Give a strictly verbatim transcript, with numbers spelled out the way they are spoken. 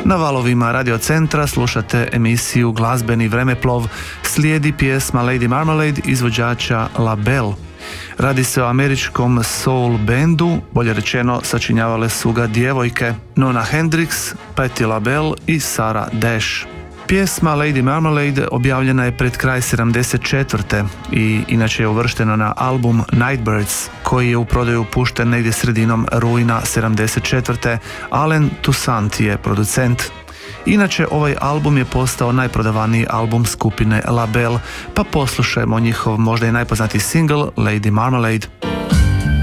Na valovima Radio Centra slušate emisiju Glazbeni vremeplov. Slijedi pjesma Lady Marmalade izvođača La Belle. Radi se o američkom soul bandu, bolje rečeno sačinjavale su ga djevojke Nona Hendrix, Patti LaBelle i Sarah Dash. Pjesma Lady Marmalade objavljena je pred kraj sedamdeset četvrte i inače je uvrštena na album Nightbirds, koji je u prodaju pušten negdje sredinom rujna sedamdeset četvrte. Allen Toussaint je producent. Inače, ovaj album je postao najprodavaniji album skupine La Belle, pa poslušajmo njihov možda i najpoznatiji single Lady Marmalade.